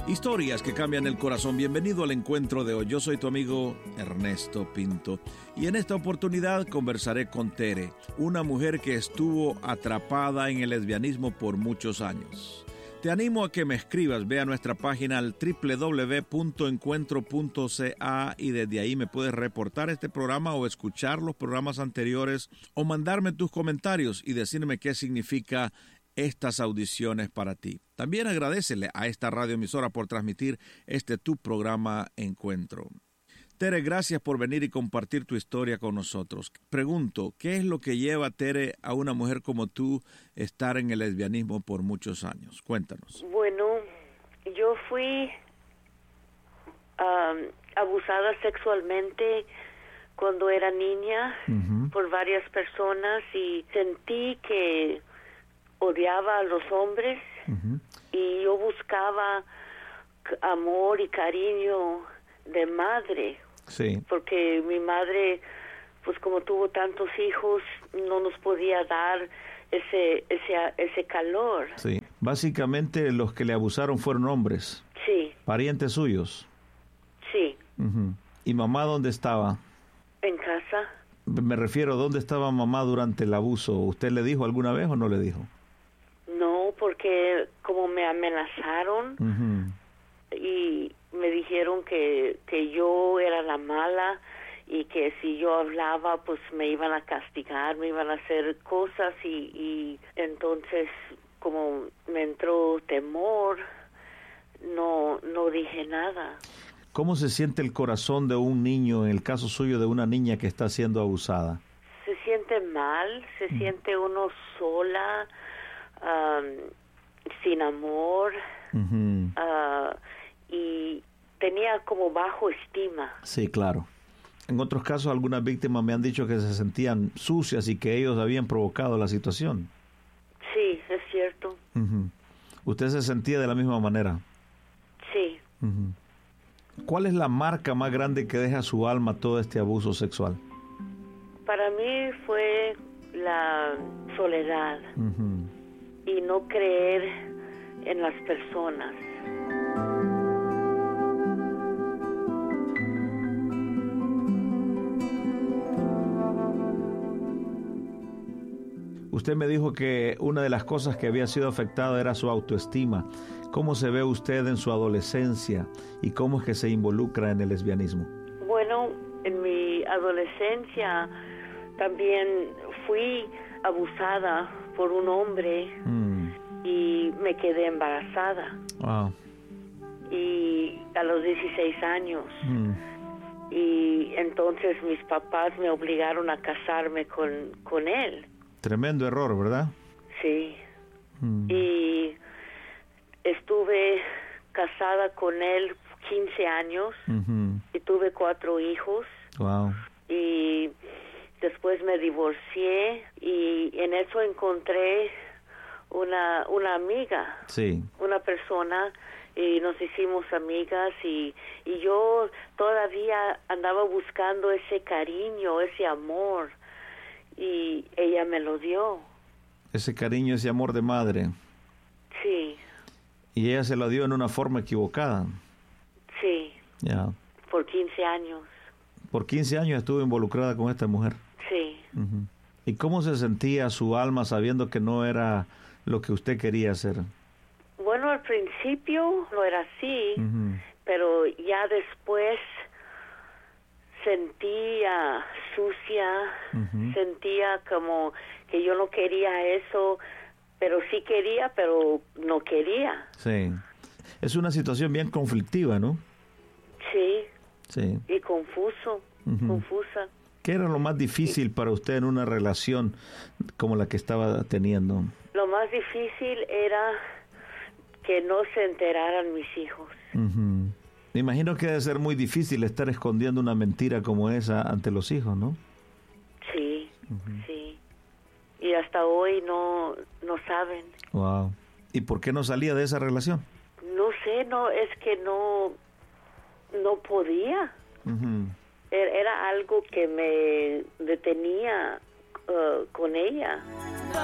Historias que cambian el corazón. Bienvenido al encuentro de hoy. Yo soy tu amigo Ernesto Pinto y en esta oportunidad conversaré con Tere, una mujer que estuvo atrapada en el lesbianismo por muchos años. Te animo a que me escribas. Ve a nuestra página al www.encuentro.ca y desde ahí me puedes reportar este programa o escuchar los programas anteriores o mandarme tus comentarios y decirme qué significa estas audiciones para ti. También agradécele a esta radioemisora por transmitir tu programa Encuentro. Tere, gracias por venir y compartir tu historia con nosotros. Pregunto, ¿qué es lo que lleva, Tere, a una mujer como tú estar en el lesbianismo por muchos años? Cuéntanos. Bueno, yo fui abusada sexualmente cuando era niña por varias personas y sentí que odiaba a los hombres y yo buscaba amor y cariño de madre. Sí. Porque mi madre, pues como tuvo tantos hijos, no nos podía dar ese calor. Sí. Básicamente los que le abusaron fueron hombres. Sí. Parientes suyos. Sí. ¿Y mamá dónde estaba? En casa. Me refiero, ¿dónde estaba mamá durante el abuso? ¿Usted le dijo alguna vez o no le dijo? No, porque como me amenazaron y me dijeron que yo era la mala y que si yo hablaba pues me iban a castigar, me iban a hacer cosas y entonces como me entró temor, no dije nada. ¿Cómo se siente el corazón de un niño, en el caso suyo de una niña que está siendo abusada? Se siente mal, se siente uno sola, sin amor, y tenía como bajo estima. Sí, claro. En otros casos, algunas víctimas me han dicho que se sentían sucias y que ellos habían provocado la situación. Sí, es cierto. ¿Usted se sentía de la misma manera? Sí. ¿Cuál es la marca más grande que deja su alma todo este abuso sexual? Para mí fue la soledad y no creer en las personas. Usted me dijo que una de las cosas que había sido afectada era su autoestima. ¿Cómo se ve usted en su adolescencia y cómo es que se involucra en el lesbianismo? Bueno, en mi adolescencia también fui abusada por un hombre y me quedé embarazada. Wow. Y a los 16 años. Y entonces mis papás me obligaron a casarme con él. Tremendo error, ¿verdad? Sí. Y estuve casada con él 15 años y tuve 4 hijos. Wow. Y después me divorcié y en eso encontré una amiga. Sí. Una persona y nos hicimos amigas y yo todavía andaba buscando ese cariño, ese amor. Y ella me lo dio. Ese cariño, ese amor de madre. Sí. Y ella se lo dio en una forma equivocada. Sí. Ya. Por 15 años. Por 15 años estuvo involucrada con esta mujer. Sí. ¿Y cómo se sentía su alma sabiendo que no era lo que usted quería hacer? Bueno, al principio no era así, pero ya después sentía sucia, sentía como que yo no quería eso, pero sí quería, pero no quería. Sí. Es una situación bien conflictiva, ¿no? Sí. Sí. Y confusa. ¿Qué era lo más difícil para usted en una relación como la que estaba teniendo? Lo más difícil era que no se enteraran mis hijos. Me imagino que debe ser muy difícil estar escondiendo una mentira como esa ante los hijos, ¿no? Sí, sí. Y hasta hoy no saben. Wow. ¿Y por qué no salía de esa relación? No sé, es que no podía. Era algo que me detenía con ella.